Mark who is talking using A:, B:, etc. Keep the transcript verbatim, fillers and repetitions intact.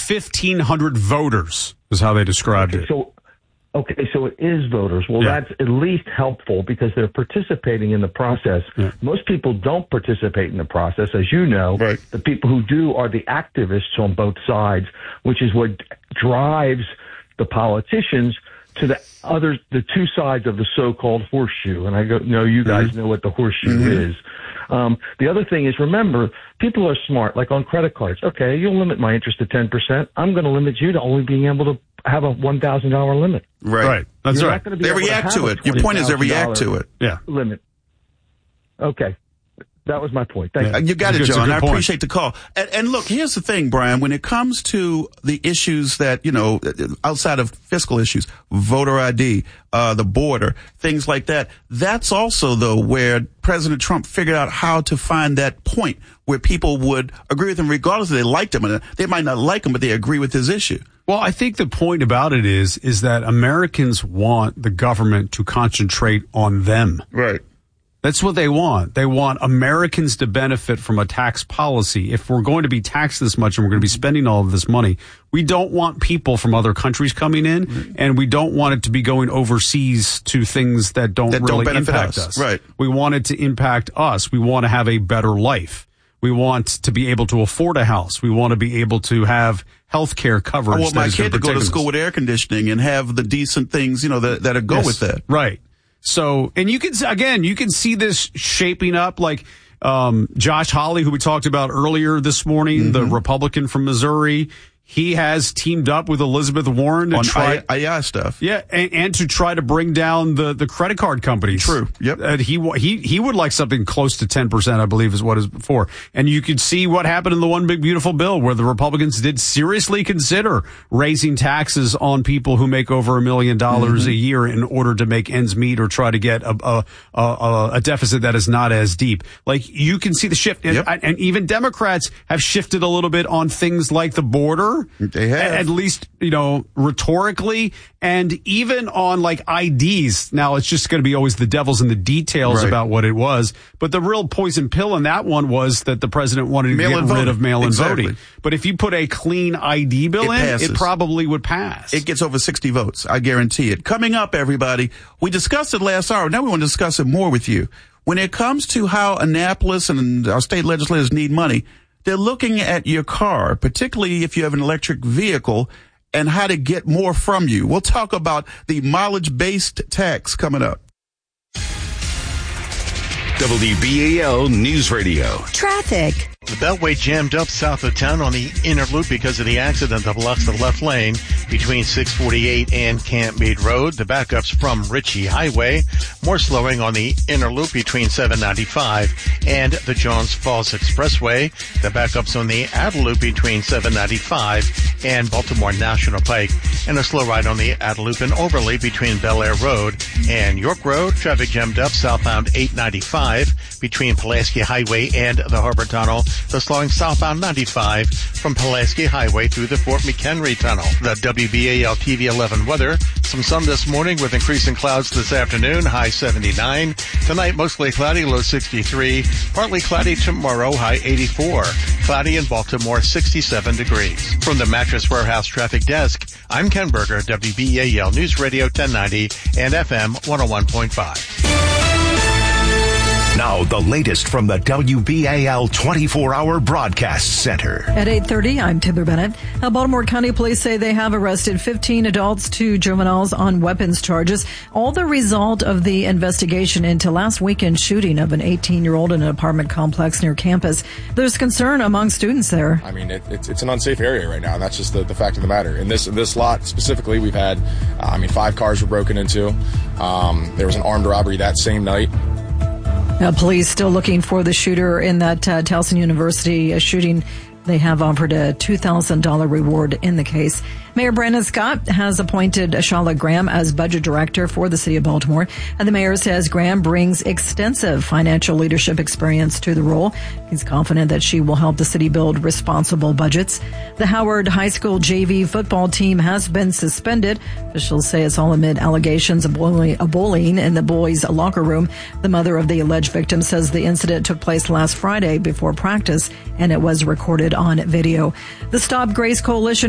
A: fifteen hundred voters, is how they described
B: okay,
A: it.
B: So, okay, so it is voters. Well,
A: yeah.
B: that's at least helpful because they're participating in the process. Yeah. Most people don't participate in the process, as you know.
C: Right.
B: The people who do are the activists on both sides, which is what drives the politicians to the other, the two sides of the so-called horseshoe. And I go, know you guys mm-hmm. know what the horseshoe mm-hmm. is. Um, the other thing is, remember, people are smart, like on credit cards. Okay, you'll limit my interest to ten percent. I'm going to limit you to only being able to have a one thousand dollars limit.
A: Right. right. That's
B: You're
A: right.
B: Not be
C: they
B: able
C: react
B: to,
C: to it. Your point is they react to it.
A: Yeah.
B: Limit. Okay. That was my point. Thank
C: you.
B: You
C: got it, John. I
A: point.
C: appreciate the call. And, and look, here's the thing, Brian. When it comes to the issues that, you know, outside of fiscal issues, voter I D, uh, the border, things like that, that's also, though, where President Trump figured out how to find that point where people would agree with him regardless if they liked him. They might not like him, but they agree with his issue.
A: Well, I think the point about it is, is that Americans want the government to concentrate on them.
C: Right.
A: That's what they want. They want Americans to benefit from a tax policy. If we're going to be taxed this much and we're going to be spending all of this money, we don't want people from other countries coming in, mm-hmm. and we don't want it to be going overseas to things that don't
C: that
A: really
C: don't
A: impact
C: us.
A: us.
C: Right.
A: We want it to impact us. We want to have a better life. We want to be able to afford a house. We want to be able to have health care coverage.
C: I want my kid to go to
A: us.
C: school with air conditioning and have the decent things, you know, that, that go
A: yes.
C: with that.
A: Right. So, and you can, again, you can see this shaping up like, um, Josh Hawley, who we talked about earlier this morning, mm-hmm. the Republican from Missouri. He has teamed up with Elizabeth Warren to
C: on
A: try
C: I I stuff.
A: Yeah, and, and to try to bring down the, the credit card companies.
C: True. Yep.
A: Uh, he he he would like something close to ten percent, I believe, is what is before. And you could see what happened in the One Big Beautiful Bill, where the Republicans did seriously consider raising taxes on people who make over a million dollars a year in order to make ends meet or try to get a a, a, a deficit that is not as deep. Like, you can see the shift, and,
C: yep.
A: and even Democrats have shifted a little bit on things like the border.
C: They have.
A: At least, you know, rhetorically, and even on like I Ds. Now, it's just going to be always the devil's in the details
C: right.
A: about what it was. But the real poison pill in that one was that the president wanted to
C: mail-in
A: get rid
C: voting.
A: of mail-in
C: exactly.
A: voting. But if you put a clean I D bill
C: it
A: in,
C: passes.
A: it probably would pass.
C: It gets over sixty votes. I guarantee it. Coming up, everybody, we discussed it last hour. Now we want to discuss it more with you. When it comes to how Annapolis and our state legislators need money, they're looking at your car, particularly if you have an electric vehicle, and how to get more from you. We'll talk about the mileage-based tax coming up.
D: W B A L News Radio.
E: Traffic.
F: The Beltway jammed up south of town on the inner loop because of the accident that blocks the left lane between six forty-eight and Camp Meade Road. The backups from Ritchie Highway. More slowing on the inner loop between seven ninety-five and the Johns Falls Expressway. The backups on the outer loop between seven ninety-five and Baltimore National Pike. And a slow ride on the outer loop in Overley between Bel Air Road and York Road. Traffic jammed up southbound eight ninety-five between Pulaski Highway and the Harbor Tunnel. The slowing southbound ninety-five from Pulaski Highway through the Fort McHenry Tunnel. The W B A L T V eleven weather. Some sun this morning with increasing clouds this afternoon, high seventy-nine. Tonight, mostly cloudy, low sixty-three. Partly cloudy tomorrow, high eighty-four. Cloudy in Baltimore, sixty-seven degrees. From the Mattress Warehouse Traffic Desk, I'm Ken Berger, W B A L News Radio ten ninety and F M one oh one point five.
D: Now, the latest from the W B A L twenty-four hour Broadcast Center.
E: At eight thirty, I'm Taylor Bennett. Now, Baltimore County Police say they have arrested fifteen adults, two juveniles on weapons charges. All the result of the investigation into last weekend's shooting of an eighteen-year-old in an apartment complex near campus. There's concern among students there.
G: I mean, it, it's, it's an unsafe area right now, and that's just the, the fact of the matter. In this, in this lot specifically, we've had, uh, I mean, five cars were broken into. Um, there was an armed robbery that same night.
E: Now, police still looking for the shooter in that uh, Towson University uh, shooting. They have offered a two thousand dollars reward in the case. Mayor Brandon Scott has appointed Charlotte Graham as budget director for the city of Baltimore. And the mayor says Graham brings extensive financial leadership experience to the role. He's confident that she will help the city build responsible budgets. The Howard High School J V football team has been suspended. Officials say it's all amid allegations of bullying, of bullying in the boys' locker room. The mother of the alleged victim says the incident took place last Friday before practice, and it was recorded on video. The Stop Grace Coalition